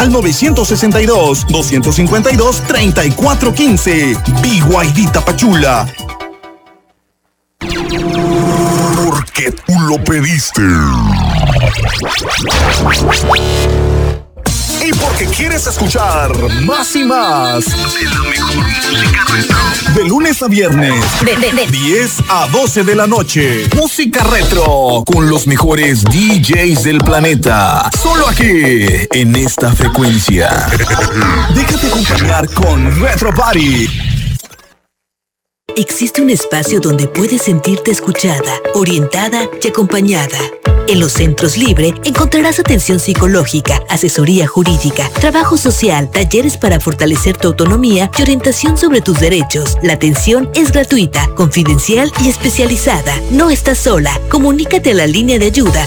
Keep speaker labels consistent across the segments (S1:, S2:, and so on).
S1: al 962-252-3415. BYD Tapachula.
S2: Porque tú lo pediste.
S1: Y porque quieres escuchar más y más
S2: de la mejor música retro.
S1: de lunes a viernes, de 10 a 12 de la noche. Música retro con los mejores DJs del planeta. Solo aquí, en esta frecuencia. Déjate acompañar con Retro Party.
S3: Existe un espacio donde puedes sentirte escuchada, orientada y acompañada. En los Centros Libre encontrarás atención psicológica, asesoría jurídica, trabajo social, talleres para fortalecer tu autonomía y orientación sobre tus derechos. La atención es gratuita, confidencial y especializada. No estás sola. Comunícate a la línea de ayuda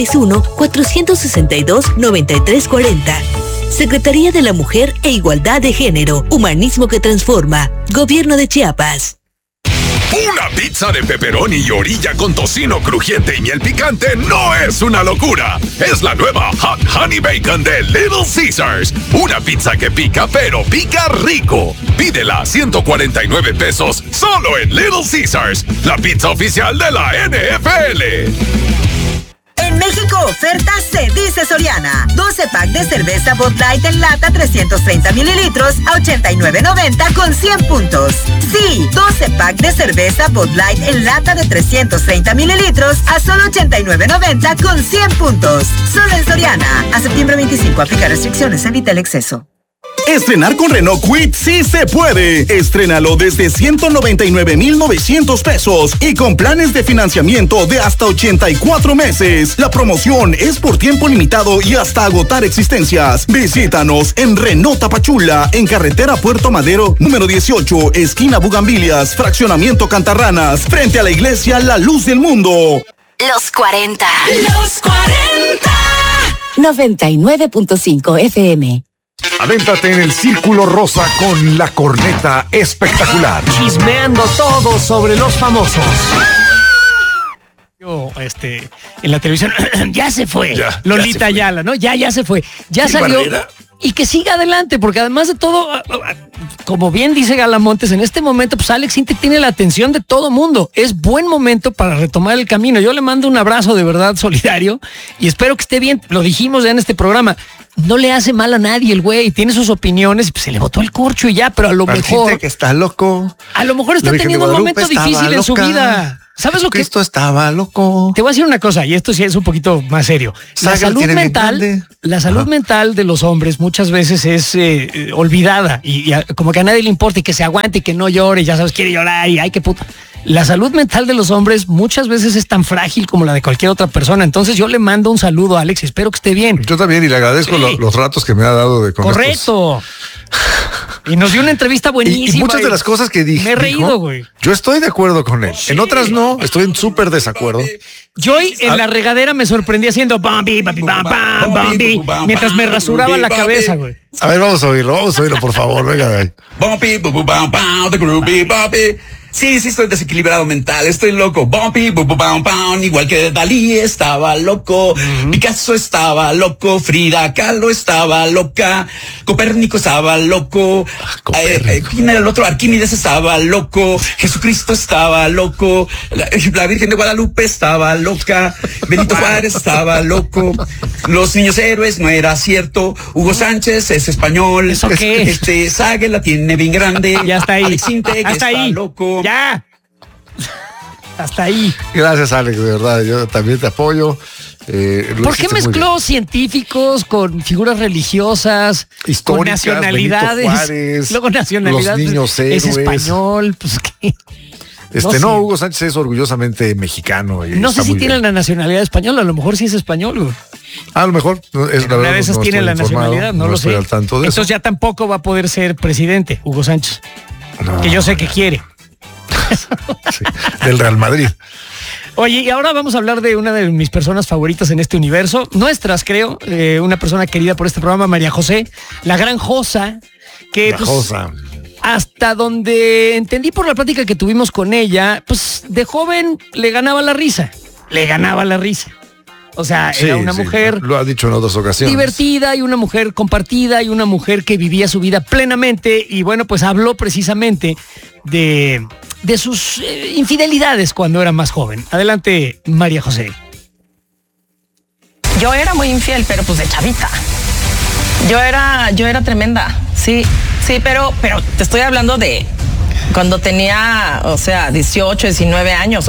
S3: 961-462-9340. Secretaría de la Mujer e Igualdad de Género. Humanismo que transforma. Gobierno de Chiapas.
S2: Una pizza de pepperoni y orilla con tocino crujiente y miel picante no es una locura. Es la nueva Hot Honey Bacon de Little Caesars. Una pizza que pica, pero pica rico. Pídela a 149 pesos solo en Little Caesars, la pizza oficial de la NFL.
S4: En México, oferta se dice Soriana. 12 pack de cerveza Bud Light en lata 330 mililitros a $89.90 con 100 puntos. Sí, 12 pack de cerveza Bud Light en lata de 330 mililitros a solo $89.90 con 100 puntos. Solo en Soriana. A septiembre 25, aplica restricciones, evita el exceso.
S1: Estrenar con Renault Kwid sí se puede. Estrénalo desde 199,900 pesos y con planes de financiamiento de hasta 84 meses. La promoción es por tiempo limitado y hasta agotar existencias. Visítanos en Renault Tapachula, en carretera Puerto Madero, número 18, esquina Bugambilias, fraccionamiento Cantarranas, frente a la iglesia La Luz del Mundo.
S5: Los 40.
S6: Los 40.
S3: 99.5 FM.
S7: Adéntrate en el Círculo Rosa con la corneta espectacular.
S8: Chismeando todo sobre los famosos. Yo, en la televisión, ya se fue. Lolita Ayala, ¿no? Ya se fue. Ya salió.
S2: Barrera.
S8: Y que siga adelante, porque además de todo, como bien dice Galamontes, en este momento, pues Alex Intec tiene la atención de todo mundo. Es buen momento para retomar el camino. Yo le mando un abrazo de verdad solidario y espero que esté bien. Lo dijimos ya en este programa. No le hace mal a nadie el güey, tiene sus opiniones y pues se le botó el corcho y ya, pero a lo mejor...
S7: que está loco.
S8: A lo mejor está teniendo un momento difícil en su vida. ¿Sabes lo que?
S7: Cristo estaba loco.
S8: Te voy a decir una cosa, y esto sí es un poquito más serio. La salud mental de los hombres muchas veces es olvidada y como que a nadie le importa y que se aguante y que no llore, ya sabes, quiere llorar y ay, qué puta. La salud mental de los hombres muchas veces es tan frágil como la de cualquier otra persona. Entonces yo le mando un saludo a Alex, espero que esté bien.
S7: Yo también, y le agradezco los ratos que me ha dado de conocer.
S8: Correcto. Y nos dio una entrevista buenísima.
S7: Y muchas de las cosas que dije.
S8: Me he reído, güey.
S7: Yo estoy de acuerdo con él. Sí. En otras no, estoy en súper desacuerdo.
S8: Yo hoy en la regadera me sorprendí haciendo Bambi, mientras me rasuraba la cabeza, güey.
S7: A ver, vamos a oírlo, por favor, venga.
S9: Bumpy, the groovy, Bumpy. Sí, estoy desequilibrado mental, estoy loco. Bumpy, igual que Dalí estaba loco, Picasso estaba loco, Frida Kahlo estaba loca, Copérnico estaba loco, ¿quién era el otro? Arquímedes estaba loco, Jesucristo estaba loco, la Virgen de Guadalupe estaba loca, Benito Juárez estaba loco, los niños héroes no era cierto, Hugo Sánchez es español,
S8: ¿eso qué?
S9: Sague la tiene bien grande,
S8: ya está ahí,
S9: Alex Intec
S8: hasta
S9: está
S8: ahí.
S9: loco.
S8: Ya. Hasta ahí.
S7: Gracias, Alex, de verdad. Yo también te apoyo.
S8: ¿Por qué mezcló científicos con figuras religiosas, con nacionalidades?
S7: Juárez,
S8: luego nacionalidades.
S7: Los niños héroes.
S8: Es español, pues qué.
S7: No, Hugo Sánchez es orgullosamente mexicano.
S8: No sé si tiene la nacionalidad española, a lo mejor sí es español, güey.
S7: A lo mejor es la
S8: verdad. De esas tiene la nacionalidad, no lo sé.
S7: Al tanto de
S8: Entonces
S7: eso.
S8: Ya tampoco va a poder ser presidente, Hugo Sánchez. No, que yo sé que quiere.
S7: Sí, del Real Madrid.
S8: Oye, y ahora vamos a hablar de una de mis personas favoritas en este universo, nuestras creo, una persona querida por este programa, María José, la gran Josa, que
S7: Josa.
S8: Hasta donde entendí por la plática que tuvimos con ella, pues de joven le ganaba la risa. O sea,
S7: Sí,
S8: era una
S7: sí,
S8: mujer
S7: lo has dicho en otras ocasiones.
S8: divertida y una mujer compartida y una mujer que vivía su vida plenamente. Y bueno, pues habló precisamente de sus infidelidades cuando era más joven. Adelante, María José.
S5: Yo era muy infiel, pero pues de chavita. Yo era tremenda. Sí, pero te estoy hablando de cuando tenía, 18, 19 años,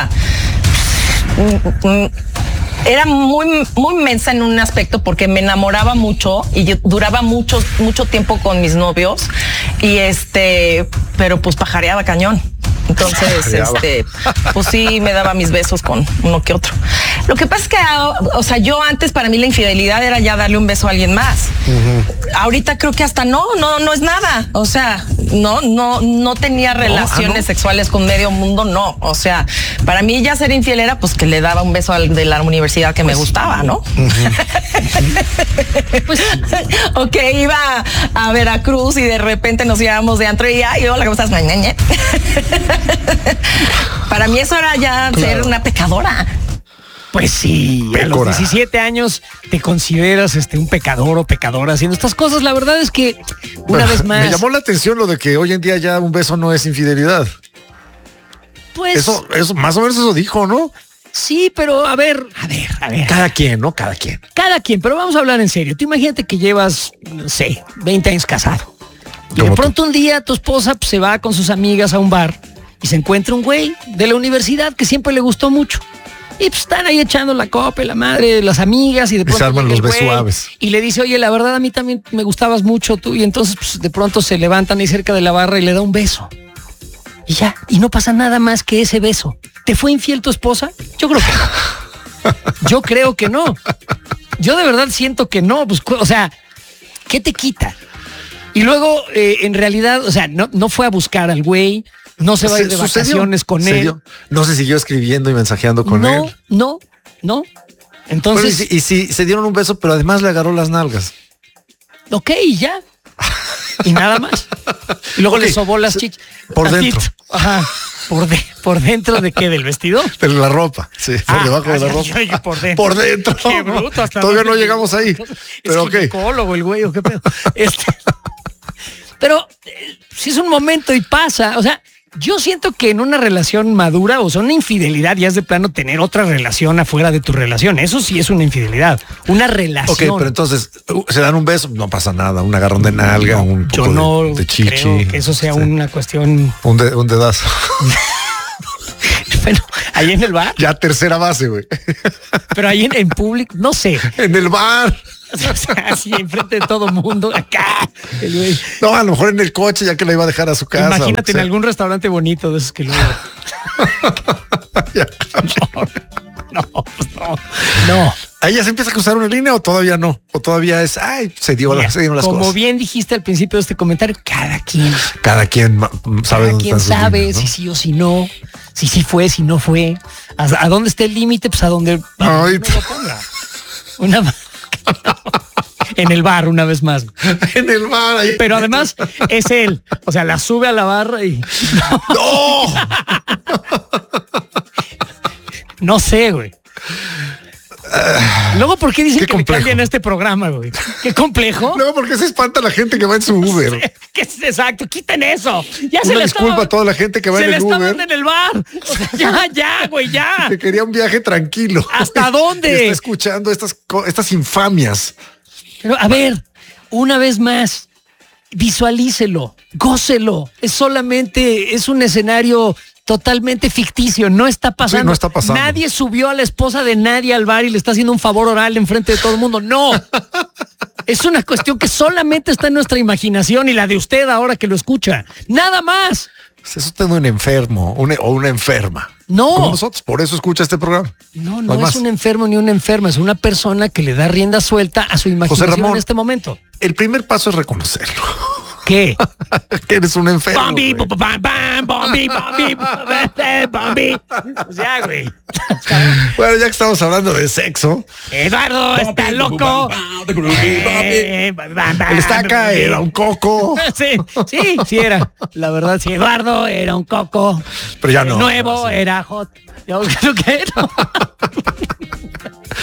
S5: era muy, muy mensa en un aspecto porque me enamoraba mucho y yo duraba mucho tiempo con mis novios y pero pues pajareaba cañón. Entonces, pues sí me daba mis besos con uno que otro. Lo que pasa es que, yo antes para mí la infidelidad era ya darle un beso a alguien más. Ahorita creo que hasta no es nada. No tenía relaciones sexuales con medio mundo, no. Para mí ya ser infiel era pues que le daba un beso al de la universidad que me gustaba, ¿no? Pues ok, iba a Veracruz y de repente nos íbamos de antro y hola, ¿cómo estás? Para mí eso era ya ser una pecadora.
S8: Pues sí,
S7: Pécora.
S8: A los 17 años te consideras un pecador o pecadora haciendo estas cosas. La verdad es que, una vez más...
S7: Me llamó la atención lo de que hoy en día ya un beso no es infidelidad.
S8: Pues...
S7: Eso, más o menos eso dijo, ¿no?
S8: Sí, pero a ver.
S7: Cada quien, ¿no? Cada quien.
S8: Cada quien, pero vamos a hablar en serio. Tú imagínate que llevas, no sé, 20 años casado. Y de pronto un día tu esposa se va con sus amigas a un bar y se encuentra un güey de la universidad que siempre le gustó mucho. Y pues están ahí echando la copa y la madre, las amigas, y de pronto
S7: se arman
S8: llega
S7: los
S8: el güey
S7: besuaves.
S8: y le dice, oye, la verdad a mí también me gustabas mucho tú. Y entonces pues, de pronto se levantan ahí cerca de la barra y le da un beso. Y ya, y no pasa nada más que ese beso. ¿Te fue infiel tu esposa? Yo creo que no. Yo creo que no. Yo de verdad siento que no. Pues, ¿qué te quita? Y luego, en realidad, no fue a buscar al güey, no se va a ir de vacaciones con él.
S7: No se siguió escribiendo y mensajeando con él.
S8: No. Entonces.
S7: Bueno, y si se dieron un beso, pero además le agarró las nalgas.
S8: Ok, ya. Y nada más. Y luego le sobó las chichas.
S7: Por dentro.
S8: Ajá. ¿Por dentro de qué? ¿Del vestido?
S7: De la ropa, sí, por debajo de la ropa.
S8: Yo por dentro.
S7: Por dentro.
S8: Qué bruto, hasta
S7: todavía no llegamos ahí. Pero ok.
S8: Ginecólogo el güey, ¿o qué pedo? Pero si es un momento y pasa, yo siento que en una relación madura, una infidelidad ya es de plano tener otra relación afuera de tu relación. Eso sí es una infidelidad, una relación.
S7: Ok, pero entonces, se dan un beso, no pasa nada, un agarrón de nalga, un poco
S8: yo no
S7: de chichi.
S8: creo que eso sea una cuestión...
S7: Un dedazo.
S8: Bueno, ahí en el bar.
S7: Ya tercera base, güey.
S8: Pero ahí en público, no sé.
S7: En el bar.
S8: Así enfrente de todo mundo, acá. El güey.
S7: No, a lo mejor en el coche, ya que la iba a dejar a su casa.
S8: Imagínate en algún restaurante bonito de esos que luego. No.
S7: ¿Ahí ya se empieza a cruzar una línea o todavía no? ¿O todavía es, se dieron las cosas?
S8: Como bien dijiste al principio de este comentario, cada quien
S7: sabe dónde están sus
S8: sabe
S7: líneas, ¿no?
S8: si sí o si no, si sí fue, si no fue. ¿A dónde está el límite? Pues a donde uno lo ponga. En el bar, una vez más.
S7: En el bar. Ahí.
S8: Pero además es él. La sube a la barra y...
S7: ¡No!
S8: No sé, güey. Luego, ¿por qué dicen que me cambian este programa, güey? Qué complejo.
S7: Luego, ¿por qué se espanta la gente que va en su Uber?
S8: Exacto, quiten eso. Ya
S7: Una disculpa a toda la gente que va en el Uber.
S8: Se le está dando en el bar. Ya, güey, ya.
S7: Que quería un viaje tranquilo.
S8: ¿Hasta dónde?
S7: Y está escuchando estas infamias.
S8: Pero, a ver, una vez más, visualícelo, gócelo. Es un escenario totalmente ficticio, no está pasando.
S7: Sí, no está pasando.
S8: Nadie subió a la esposa de nadie al bar y le está haciendo un favor oral enfrente de todo el mundo. No. Es una cuestión que solamente está en nuestra imaginación y la de usted ahora que lo escucha. Nada más.
S7: Es usted un enfermo o una enferma.
S8: No.
S7: Como nosotros, por eso escucha este programa.
S8: No es un enfermo ni una enferma, es una persona que le da rienda suelta a su imaginación
S7: José Ramón,
S8: en este momento.
S7: El primer paso es reconocerlo.
S8: ¿Qué?
S7: Que eres un enfermo.
S8: Bombi, bombi. Ya, güey.
S7: Bueno, ya que estamos hablando de sexo.
S8: Eduardo está loco.
S7: El estaca era un coco.
S8: Sí era. La verdad, sí. Eduardo era un coco.
S7: Pero ya no.
S8: El nuevo era hot. Yo creo que no.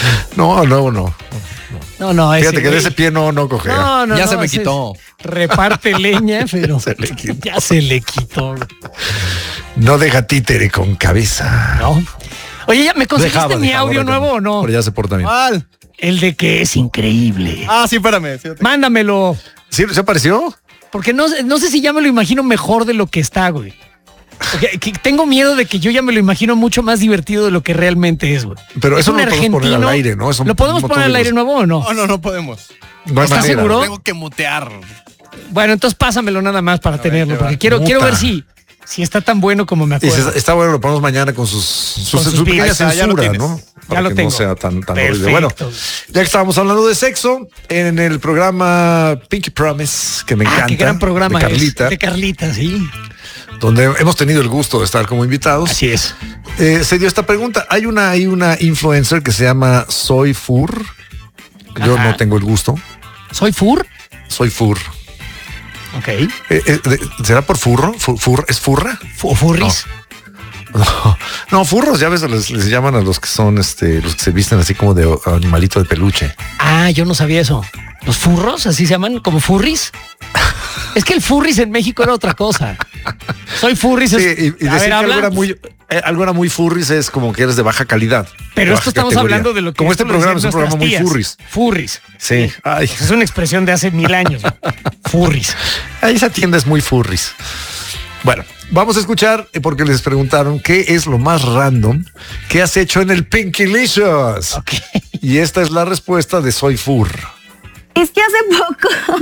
S10: No.
S8: No,
S10: Fíjate que de ese pie no cogea.
S11: Ya se me quitó.
S8: Reparte leña, pero
S10: ya se le quitó. No deja títere con cabeza.
S8: No. Oye, ¿ya me conseguiste mi audio nuevo o no?
S10: Pero ya se porta bien.
S11: ¿Cuál?
S8: El de que es increíble.
S11: Ah, sí, espérame. Sí,
S8: mándamelo.
S10: ¿Sí se apareció?
S8: Porque no sé si ya me lo imagino mejor de lo que está, güey. Que tengo miedo de que yo ya me lo imagino mucho más divertido de lo que realmente es, güey.
S10: Pero eso no lo podemos poner al aire, ¿no?
S8: ¿Lo podemos poner al aire nuevo o no?
S11: No podemos.
S8: ¿Estás seguro?
S11: Tengo que mutear.
S8: Bueno, entonces pásamelo nada más para tenerlo, porque quiero ver si está tan bueno como me acuerdo.
S10: Está bueno, lo ponemos mañana con su pequeña censura, ¿no? Para que no sea tan horrible. Bueno, ya que estábamos hablando de sexo, en el programa Pinky Promise, que me encanta.
S8: Qué gran programa
S10: de Carlita.
S8: De Carlita, sí.
S10: Donde hemos tenido el gusto de estar como invitados.
S8: Así es.
S10: Se dio esta pregunta. Hay una influencer que se llama Soy Fur. Yo no tengo el gusto.
S8: ¿Soy Fur?
S10: Soy Fur.
S8: Ok.
S10: ¿Será por furro? ¿Es furra?
S8: ¿Furris?
S10: No, furros, ya ves, les llaman a los que son los que se visten así como de animalito de peluche.
S8: Ah, yo no sabía eso. ¿Los furros así se llaman? ¿Como furris? Es que el furris en México era otra cosa. Soy furris.
S10: Sí, y decir que algo era muy furris es como que eres de baja calidad.
S8: Pero esto estamos hablando de lo que...
S10: Como este programa es un programa muy furris.
S8: Furris.
S10: Sí. Ay.
S8: Es una expresión de hace 1000 años. Furris.
S10: Ahí esa tienda es muy furris. Bueno, vamos a escuchar porque les preguntaron qué es lo más random que has hecho en el Pinkylicious.
S8: Okay.
S10: Y esta es la respuesta de Soy Fur.
S12: Es que hace poco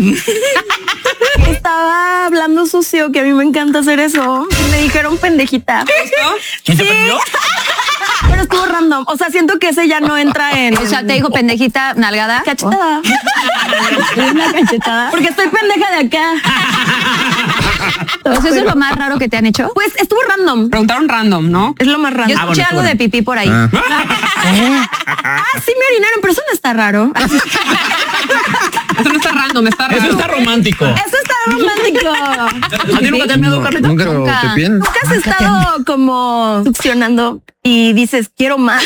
S12: estaba hablando sucio, que a mí me encanta hacer eso. Y me dijeron pendejita.
S5: ¿Quién te prendió?
S12: Pero estuvo random. O sea, siento que ese ya no entra en...
S13: O sea, te dijo pendejita, nalgada.
S12: Cachetada. Una cachetada. Porque estoy pendeja de acá.
S13: Pues eso es lo más raro que te han hecho.
S12: Pues estuvo random.
S13: Preguntaron random, ¿no?
S12: Es lo más random.
S13: Yo escuché algo de pipí por ahí.
S12: Sí me orinaron, pero eso no está raro.
S13: Eso no está random, está raro.
S11: Eso está romántico.
S12: Eso está romántico.
S11: ¿A ti nunca te han miedo, Carlita?
S12: Nunca has estado como succionando y dices, quiero más.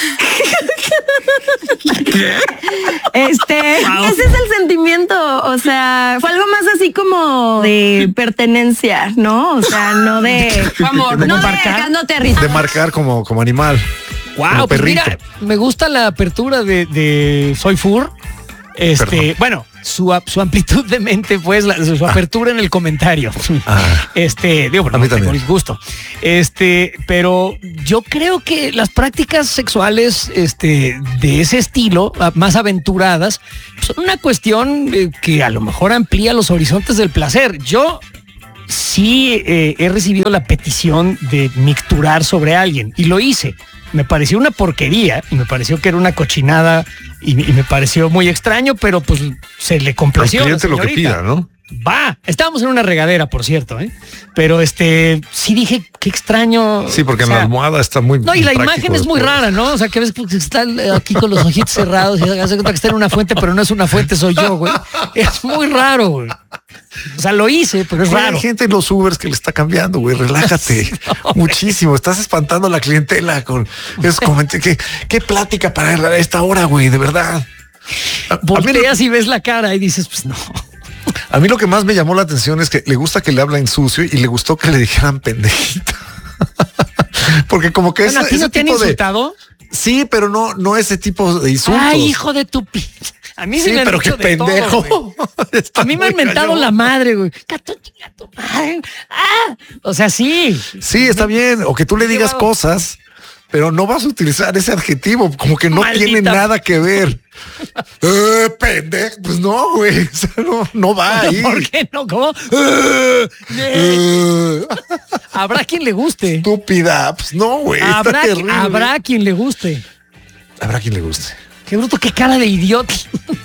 S11: ¿Qué?
S12: Ese es el sentimiento. O sea, fue algo más así como de pertenencia, ¿no? O sea, no de
S13: amor, no de marcando territorio.
S10: De marcar como animal.
S8: Wow, pues mira, me gusta la apertura de Soy Fur. Bueno, su amplitud de mente, pues, su apertura en el comentario. Digo, pero no tengo disgusto. Pero yo creo que las prácticas sexuales de ese estilo, más aventuradas, son una cuestión que a lo mejor amplía los horizontes del placer. Yo sí he recibido la petición de micturar sobre alguien y lo hice. Me pareció una porquería y me pareció que era una cochinada y me pareció muy extraño, pero pues se le complació.
S10: El cliente lo que pida, ¿no?
S8: Va, estábamos en una regadera, por cierto, pero sí dije, qué extraño.
S10: Sí, porque en la almohada está muy...
S8: No, y la imagen es muy rara, ¿no? O sea, que ves que está aquí con los ojitos cerrados y hace cuenta que está en una fuente, pero no es una fuente, soy yo, güey. Es muy raro, güey. O sea, lo hice, pero es raro.
S10: Hay gente en los Ubers que le está cambiando, güey. Relájate. Muchísimo. Estás espantando a la clientela con esos comentarios. ¿Qué plática para esta hora, güey? De verdad.
S8: Volteas y ves la cara y dices, pues no.
S10: A mí lo que más me llamó la atención es que le gusta que le hablen sucio y le gustó que le dijeran pendejita. Porque como que
S8: ¿a ti no te han insultado?
S10: Sí, pero no ese tipo de insultos.
S8: Ay, hijo de tu A mí sí me han
S10: pero
S8: dicho
S10: qué pendejo.
S8: Todo, a mí me han mentado la madre, güey. Tu madre. O sea, sí.
S10: Sí, está bien. O que tú le digas cosas, pero no vas a utilizar ese adjetivo, como que no tiene nada que ver. Pendejo, pues no, güey. O sea, no va ahí.
S8: ¿Por qué no? ¿Cómo? Habrá quien le guste.
S10: Estúpida, pues no, güey.
S8: Habrá quien le guste.
S10: Habrá quien le guste.
S8: Qué bruto, qué cara de idiota.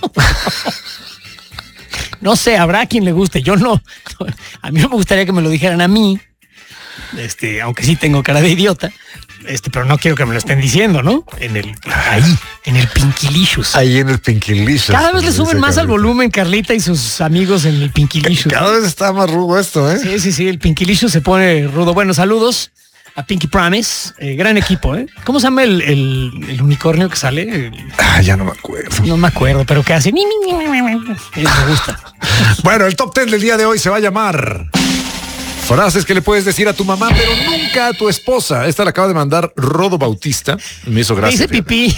S8: No sé, habrá quien le guste. Yo no. A mí no me gustaría que me lo dijeran a mí. Aunque sí tengo cara de idiota. Pero no quiero que me lo estén diciendo, ¿no? En el Pinkylicious.
S10: Ahí en el Pinkylicious.
S8: Cada vez le suben más al volumen Carlita y sus amigos en el Pinkylicious.
S10: Cada vez está más rudo esto, ¿eh?
S8: Sí, el Pinkylicious se pone rudo. Bueno, saludos a Pinky Promise, gran equipo, ¿eh? ¿Cómo se llama el unicornio que sale?
S10: Ya no me acuerdo.
S8: No me acuerdo, pero que hace. Me gusta.
S10: Bueno, el top 10 del día de hoy se va a llamar frases que le puedes decir a tu mamá, pero nunca a tu esposa. Esta la acaba de mandar Rodo Bautista. Me hizo gracia.
S8: Me hice pipí.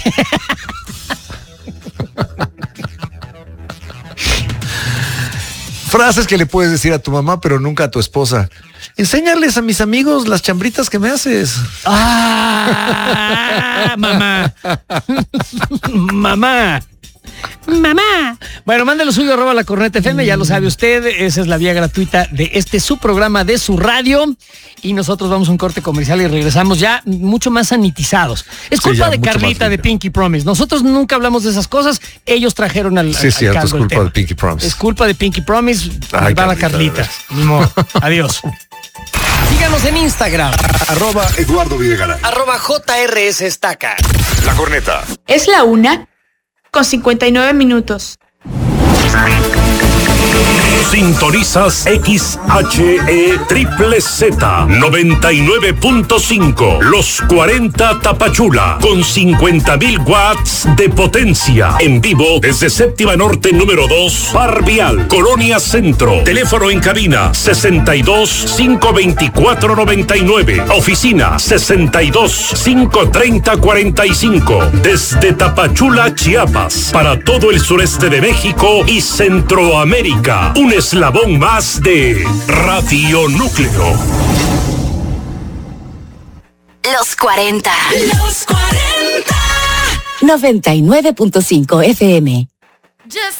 S10: Frases que le puedes decir a tu mamá, pero nunca a tu esposa. Enséñales a mis amigos las chambritas que me haces.
S8: Mamá. Mamá. Bueno, mande lo suyo, @ La Corneta FM, ya lo sabe usted, esa es la vía gratuita de su programa, de su radio, y nosotros vamos a un corte comercial y regresamos ya mucho más sanitizados. Es culpa de Carlita de Pinky Promise. Nosotros nunca hablamos de esas cosas, ellos trajeron al
S10: Sí, es cierto, es culpa
S8: tema.
S10: de Pinky Promise.
S8: Es culpa de Pinky Promise, va la Carlita. Ni modo. Adiós. Síganos en Instagram.
S7: @Eduardo Videgaray.
S8: @JRS Estaca.
S7: La Corneta.
S14: Es la 1:59 minutos.
S2: Sintonizas XHEZZ 99.5, Los 40 Tapachula, con 50,000 watts de potencia. En vivo desde Séptima Norte número 2, Par Vial, Colonia Centro. Teléfono en cabina 62-524-99. Oficina 62-530-45. Desde Tapachula, Chiapas, para todo el sureste de México y Centroamérica. Un eslabón más de Radio Núcleo.
S3: Los 40.
S6: Los 40.
S3: 99.5 FM.
S6: Just